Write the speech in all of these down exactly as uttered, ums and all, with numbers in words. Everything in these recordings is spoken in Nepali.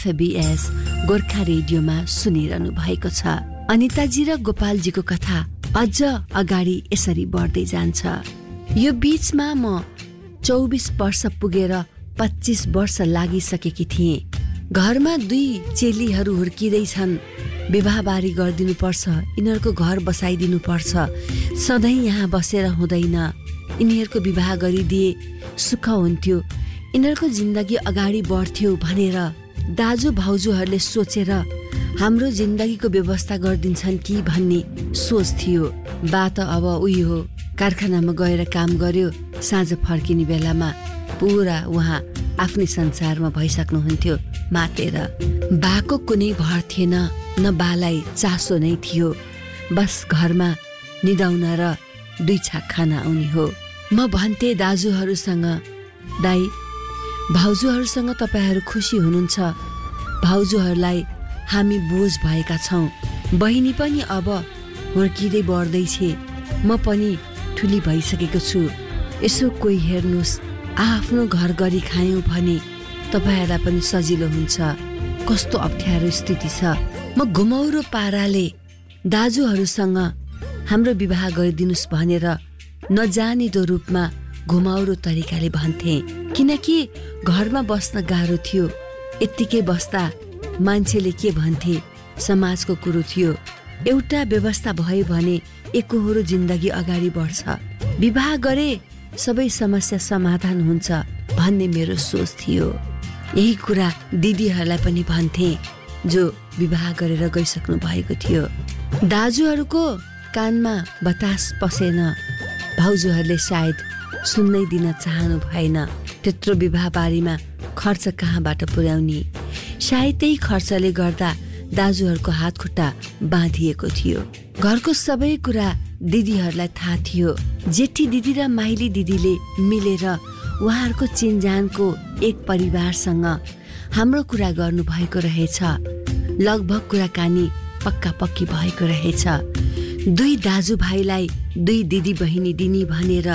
एफबीएस गोर्खा रेडियोमा सुनिरहनु भएको छ। अनिताजी र गोपालजीको कथा अझ अगाडि यसरी बढ्दै जान्छ। यो बीचमा म चौबिस वर्ष पुगेर पच्चीस वर्ष लागिसकेकी थिएँ। घरमा दुई चेलीहरू हुर्किँदैछन्। विवाहबारी गरिदिनु पर्छ, यिनीहरूको घर बसाइदिनु पर्छ, सधैँ यहाँ बसेर हुँदैन। यिनीहरूको विवाह गरिदिए सुख हुन्थ्यो, यिनीहरूको जिन्दगी अगाडि बढ्थ्यो भनेर दाजु भाउजूहरूले सोचेर हाम्रो जिन्दगीको व्यवस्था गरिदिन्छन् कि भन्ने सोच थियो। बा त अब उही हो, कारखानामा गएर काम गर्यो, साँझ फर्किने बेलामा पुरा उहाँ आफ्नै संसारमा भइसक्नुहुन्थ्यो मातेर। बाको कुनै भर थिएन, न बालाई चासो नै थियो। बस घरमा निदाउन र दुई छाक खाना आउने हो। म भन्थे दाजुहरूसँग, दाइ भाउजूहरूसँग तपाईँहरू खुसी हुनुहुन्छ, भाउजूहरूलाई हामी बोझ भएका छौँ। बहिनी पनि अब हुर्किँदै बढ्दैछ, म पनि ठुली भइसकेको छु। यसो कोही हेर्नुहोस्, आफ्नो घर गरी खायौँ भने तपाईँहरूलाई पनि सजिलो हुन्छ। कस्तो अप्ठ्यारो स्थिति छ। म घुमौरो पाराले दाजुहरूसँग हाम्रो विवाह गरिदिनुहोस् भनेर नजानिदो रूपमा घुमाउरो तरिकाले भन्थे, किनकि घरमा बस्न गाह्रो थियो। यत्तिकै बस्दा मान्छेले के भन्थे, समाजको कुरो थियो। एउटा व्यवस्था भयो भने एकहोरो जिन्दगी अगाडि बढ्छ। विवाह गरे सबै समस्या समाधान हुन्छ भन्ने मेरो सोच थियो। यही कुरा दिदीहरूलाई पनि भन्थे जो विवाह गरेर गइसक्नु भएको थियो। दाजुहरूको कानमा बतास पसेन। भाउजूहरूले सायद सुन्नै दिन चाहनु भएन। त्यत्रो विवाह बारीमा खर्च कहाँबाट पुर्याउने? सायद त्यही खर्चले गर्दा दाजुहरूको हात खुट्टा बाँधिएको थियो। घरको सबै कुरा दिदीहरूलाई थाहा थियो। जेठी दिदी र माइली दिदीले मिलेर उहाँहरूको चिनजानको एक परिवारसँग हाम्रो कुरा गर्नु भएको रहेछ। लगभग कुराकानी पक्का पक्की भएको रहेछ। दुई दाजुभाइलाई दुई दिदी बहिनी दिने भनेर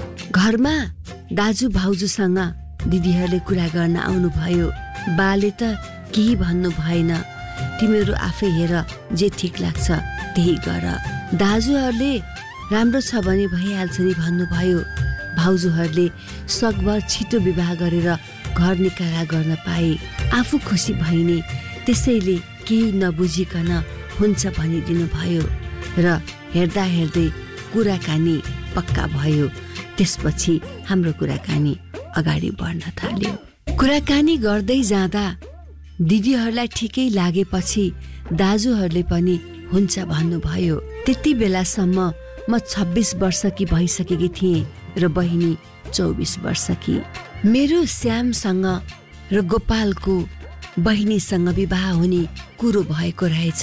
घरमा दाजु भाउजूसँग दिदीहरूले कुरा गर्न आउनुभयो। बाले त केही भन्नु भएन, तिमीहरू आफै हेर, जे ठिक लाग्छ त्यही गर। दाजुहरूले राम्रो छ भने भइहाल्छ नि भन्नुभयो। भाउजूहरूले सकभर छिटो विवाह गरेर घर निकाला गर्न पाए। आफू खुसी भइने, त्यसैले केही नबुझिकन हुन्छ भनिदिनु भयो र हेर्दा हेर्दै कुराकानी पक्का भयो। त्यसपछि हाम्रो कुराकानी अगाडि बढ्न थाल्यो। कुराकानी गर्दै जाँदा दिदीहरूलाई ठिकै लागेपछि दाजुहरूले पनि हुन्छ भन्नुभयो। त्यति बेलासम्म म छब्बिस वर्षकी भइसकेकी थिएँ र बहिनी चौबिस वर्षकी। मेरो श्यामसँग र गोपालको बहिनीसँग विवाह हुने कुरो भएको रहेछ।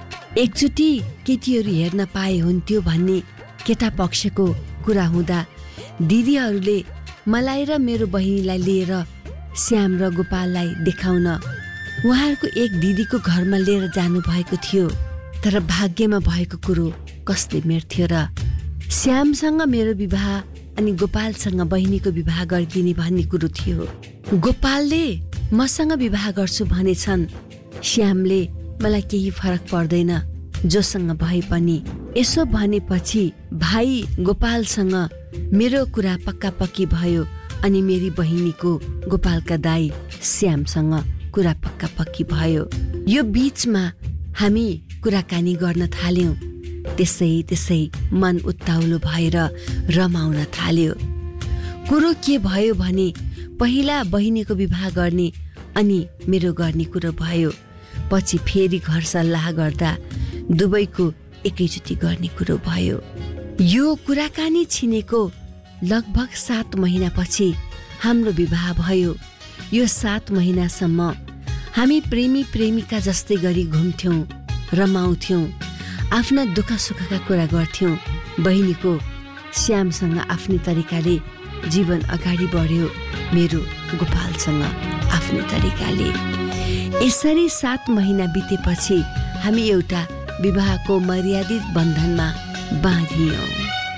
एकचोटि केटीहरू हेर्न पाए हुन्थ्यो भन्ने केटा पक्षको कुरा हुँदा दिदीहरूले मलाई र मेरो बहिनीलाई लिएर श्याम र गोपाललाई देखाउन उहाँहरूको एक दिदीको घरमा लिएर जानु भएको थियो। तर भाग्यमा भएको कुरो कसले मेर्थ्यो र? श्यामसँग मेरो विवाह अनि गोपालसँग बहिनीको विवाह गरिदिने भन्ने कुरो थियो। गोपालले मसँग विवाह गर्छु भनेछन्। श्यामले मलाई केही फरक पर्दैन, जोसँग भए पनि। यसो भनेपछि भाइ गोपालसँग मेरो कुरा पक्का पक्की भयो अनि मेरी बहिनीको गोपालका दाइ श्यामसँग कुरा पक्का पक्की भयो। यो बीचमा हामी कुराकानी गर्न थाल्यौं। त्यसै त्यसै मन उत्ताउलो भएर रमाउन थाल्यो। कुरो के भयो भने पहिला बहिनीको विवाह गर्ने अनि मेरो गर्ने कुरो भयो। पछि फेरि घर सल्लाह गर्दा दुवैको एकैचोटि गर्ने कुरो भयो। यो कुराकानी छिनेको लगभग सात महिनापछि हाम्रो विवाह भयो। यो सात महिनासम्म हामी प्रेमी प्रेमिका जस्तै गरी घुम्थ्यौं, रमाउँथ्यौं, आफ्ना दुःख सुखका कुरा गर्थ्यौं। बहिनीको श्यामसँग आफ्नै तरिकाले जीवन अगाडि बढ्यो, मेरो गोपालसँग आफ्नै तरिकाले। यसरी सात महिना बितेपछि हामी एउटा विवाहको मर्यादित बन्धनमा बाँधियौं।